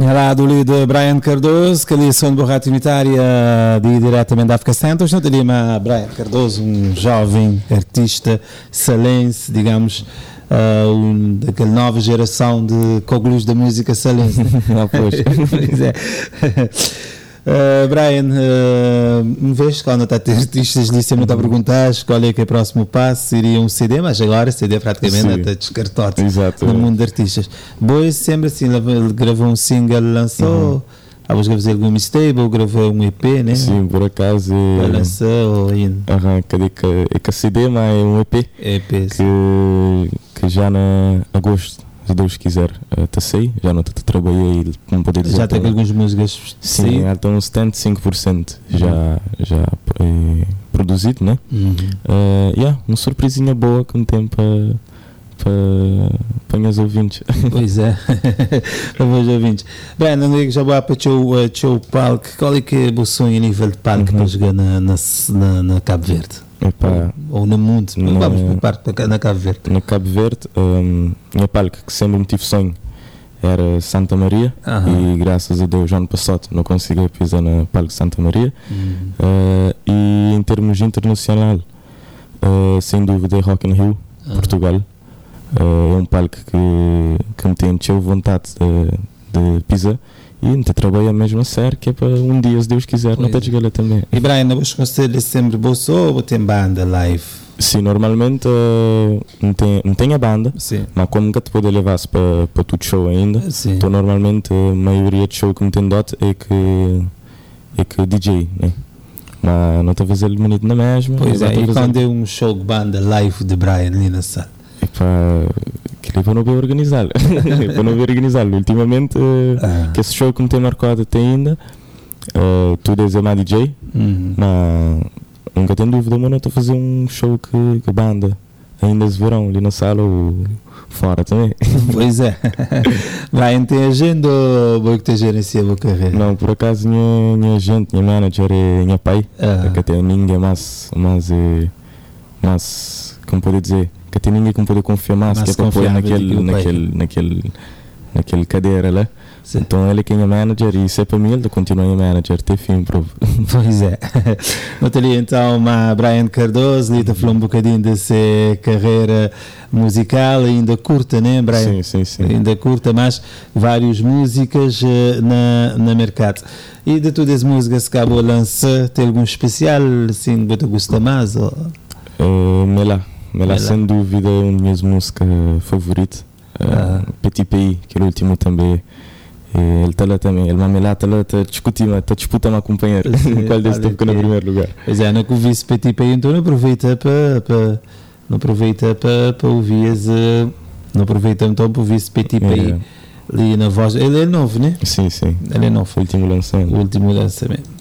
Lá do líder Brian Cardoso, que ali são de Borrata Unitária, diretamente da África Central. Não teria Brian Cardoso, um jovem artista salense, digamos, daquela nova geração de cogulhos da música salense. Não, pois. Pois é. Brian, uma vez quando está a ter artistas ali sempre a perguntar qual é que é o próximo passo, seria um CD, mas agora CD praticamente está descartado no mundo de artistas. Boas sempre assim, ele gravou um single, lançou, vamos fazer algum mistake, gravou um EP, né? Sim, por acaso lançou ainda. Cadê que CD, mas é um EP que já na agosto, se Deus quiser, até sei, já não trabalhei, não poder dizer. Já tem algumas músicas? Sim, estão 75% já produzido, né? Uma surpresinha boa que me tem para os ouvintes. Pois é, para os ouvintes. Bem, não digo já vou para o palco. Qual é que é o sonho a nível de palco para jogar na Cabo Verde? Ou no mundo, vamos por parte na Cabo Verde. Na Cabo Verde, minha palco que sempre me tive sonho era Santa Maria, e graças a Deus ano passado não consegui pisar na palco Santa Maria. E em termos internacional, sem dúvida é Rock in Rio, Portugal. É um palco que me tem encheu vontade de pisar. E não te trabalha mesmo a sério, que é para um dia, se Deus quiser, não te jogar também. E Brian, não vos conselho sempre bolso ou tem banda live? Sim, normalmente não tem a banda, mas como que te pode levar-se para todo show ainda, então normalmente a maioria de show que me tem dado é que DJ, né? Mas não está a fazer bonito na mesma. Pois é, e quando é um show de banda live de Brian ali na sala? Para não ver organizá-lo. Para não ver organizá-lo. Ultimamente, que esse show que me tem marcado até ainda, tudo é mais DJ, mas nunca tenho dúvida, mas não estou a fazer um show que banda ainda esse verão, ali na sala ou fora também. Pois é. Vai, tem agenda ou que te gerencia a carreira? Não, por acaso, minha agente, minha manager é minha pai, que até ninguém mais, como pode dizer, que tem ninguém que pode confiar mais, que é para apoiar naquele cadeira lá. Sim. Então ele é quem é manager e se é para mim ele continua a manager até fim, prova. Pois é. Vou ali então a Brian Cardoso, ele falou um bocadinho dessa carreira musical, ainda curta, né, Brian? Sim. Ainda curta, mas várias músicas na mercado. E de todas as músicas que acabou a lançar, tem algum especial, assim, que tu gosta mais? Melá, sem dúvida, é uma das minhas músicas favoritas. Petit Pays, que é o último também. Ele está lá também, ele está lá, está disputando a companheira. Qual desse tempo no primeiro lugar? Pois é, não que ouvi esse Petit Pays, então não aproveita para ouvir não aproveita então para ouvir esse Petit Pays ali na voz. Ele é novo, né? Sim. Ele é novo. O último lançamento.